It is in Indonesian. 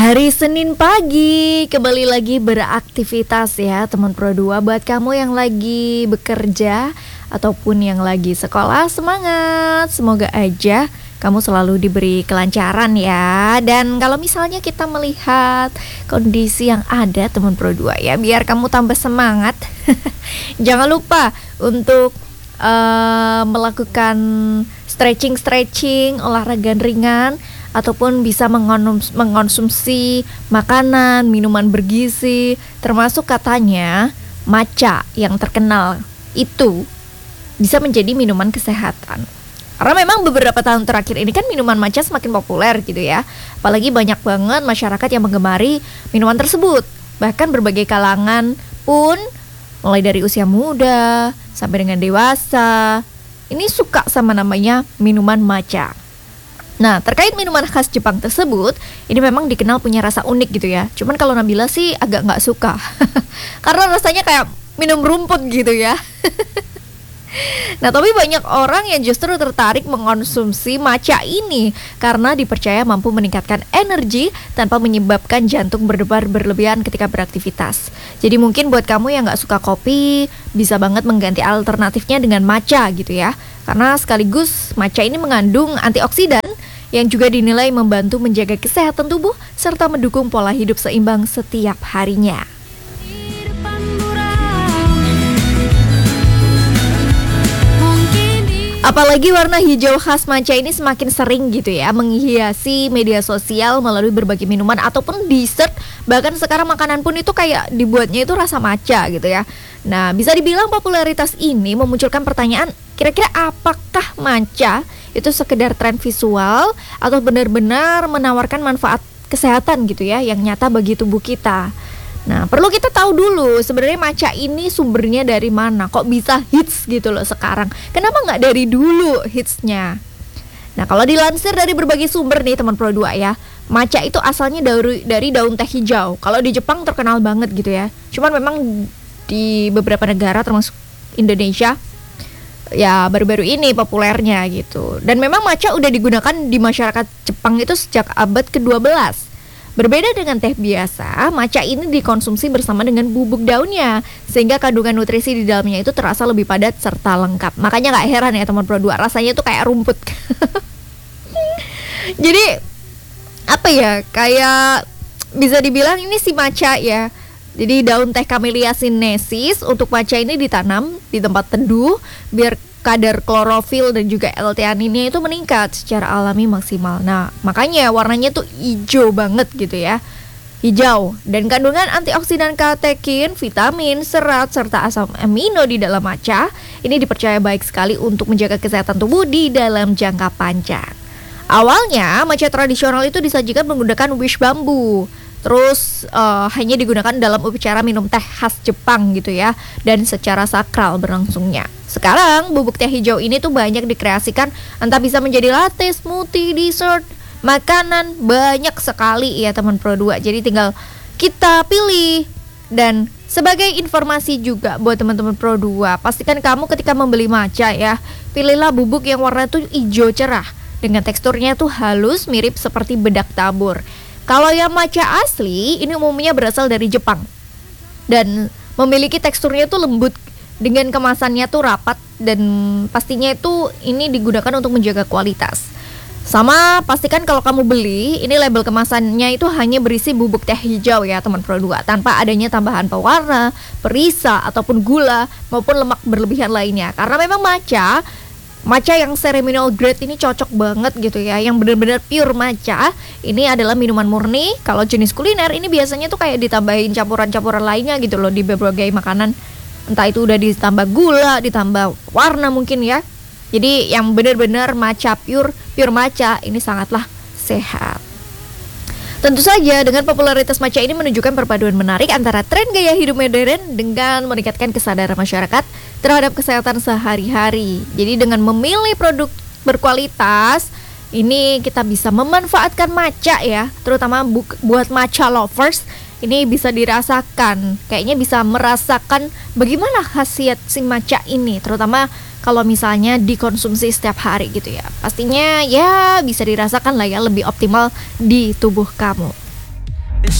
Hari Senin pagi kembali lagi beraktivitas ya teman Pro 2. Buat kamu yang lagi bekerja ataupun yang lagi sekolah, semangat. Semoga aja kamu selalu diberi kelancaran ya. Dan kalau misalnya kita melihat kondisi yang ada teman Pro 2 ya, biar kamu tambah semangat jangan lupa untuk melakukan stretching, olahraga ringan, ataupun bisa mengonsumsi makanan, minuman bergizi, termasuk katanya matcha yang terkenal itu bisa menjadi minuman kesehatan. Karena memang beberapa tahun terakhir ini kan minuman matcha semakin populer gitu ya. Apalagi banyak banget masyarakat yang menggemari minuman tersebut. Bahkan berbagai kalangan pun, mulai dari usia muda sampai dengan dewasa, ini suka sama namanya minuman matcha. Nah, terkait minuman khas Jepang tersebut, ini memang dikenal punya rasa unik gitu ya. Cuman kalau Nabila sih agak nggak suka karena rasanya kayak minum rumput gitu ya. Nah, tapi banyak orang yang justru tertarik mengonsumsi matcha ini karena dipercaya mampu meningkatkan energi tanpa menyebabkan jantung berdebar berlebihan ketika beraktivitas. Jadi mungkin buat kamu yang nggak suka kopi, bisa banget mengganti alternatifnya dengan matcha gitu ya. Karena sekaligus matcha ini mengandung antioksidan yang juga dinilai membantu menjaga kesehatan tubuh serta mendukung pola hidup seimbang setiap harinya. Apalagi warna hijau khas matcha ini semakin sering gitu ya menghiasi media sosial melalui berbagai minuman ataupun dessert. Bahkan sekarang makanan pun itu kayak dibuatnya itu rasa matcha gitu ya. Nah, bisa dibilang popularitas ini memunculkan pertanyaan, kira-kira apakah matcha itu sekedar tren visual atau benar-benar menawarkan manfaat kesehatan gitu ya yang nyata bagi tubuh kita. Nah, perlu kita tahu dulu sebenarnya matcha ini sumbernya dari mana, kok bisa hits gitu loh sekarang. Kenapa nggak dari dulu hitsnya? Nah, kalau dilansir dari berbagai sumber nih teman Pro 2 ya, matcha itu asalnya dari daun teh hijau. Kalau di Jepang terkenal banget gitu ya. Cuman memang di beberapa negara termasuk Indonesia ya baru-baru ini populernya gitu. Dan memang matcha udah digunakan di masyarakat Jepang itu sejak abad ke-12. Berbeda dengan teh biasa, matcha ini dikonsumsi bersama dengan bubuk daunnya, sehingga kandungan nutrisi di dalamnya itu terasa lebih padat serta lengkap. Makanya gak heran ya teman Pro 2, rasanya tuh kayak rumput. Jadi apa ya, kayak bisa dibilang ini si matcha ya. Jadi daun teh Camellia sinensis untuk matcha ini ditanam di tempat teduh biar kadar klorofil dan juga L-theaninnya itu meningkat secara alami maksimal. Nah, makanya warnanya tuh hijau banget gitu ya. Hijau. Dan kandungan antioksidan katekin, vitamin, serat, serta asam amino di dalam matcha ini dipercaya baik sekali untuk menjaga kesehatan tubuh di dalam jangka panjang. Awalnya, matcha tradisional itu disajikan menggunakan wish bambu. Terus hanya digunakan dalam upacara minum teh khas Jepang gitu ya, dan secara sakral berlangsungnya. Sekarang bubuk teh hijau ini tuh banyak dikreasikan, entah bisa menjadi latte, smoothie, dessert, makanan, banyak sekali ya teman Pro 2. Jadi tinggal kita pilih. Dan sebagai informasi juga buat teman-teman Pro 2, pastikan kamu ketika membeli matcha ya, pilihlah bubuk yang warna tuh hijau cerah dengan teksturnya tuh halus mirip seperti bedak tabur. Kalau yang matcha asli ini umumnya berasal dari Jepang dan memiliki teksturnya tuh lembut dengan kemasannya tuh rapat dan pastinya itu ini digunakan untuk menjaga kualitas. Sama pastikan kalau kamu beli ini label kemasannya itu hanya berisi bubuk teh hijau ya teman Pro 2, tanpa adanya tambahan pewarna, perisa ataupun gula maupun lemak berlebihan lainnya. Karena memang matcha yang ceremonial grade ini cocok banget gitu ya, yang benar-benar pure matcha. Ini adalah minuman murni. Kalau jenis kuliner ini biasanya tuh kayak ditambahin campuran-campuran lainnya gitu loh di berbagai makanan. Entah itu udah ditambah gula, ditambah warna mungkin ya. Jadi yang benar-benar matcha pure matcha ini sangatlah sehat. Tentu saja dengan popularitas matcha ini menunjukkan perpaduan menarik antara tren gaya hidup modern dengan meningkatkan kesadaran masyarakat terhadap kesehatan sehari-hari. Jadi dengan memilih produk berkualitas, ini kita bisa memanfaatkan matcha ya, terutama buat matcha lovers. Ini bisa dirasakan, kayaknya bisa merasakan bagaimana khasiat si matcha ini, terutama kalau misalnya dikonsumsi setiap hari gitu ya. Pastinya ya bisa dirasakan lah ya lebih optimal di tubuh kamu.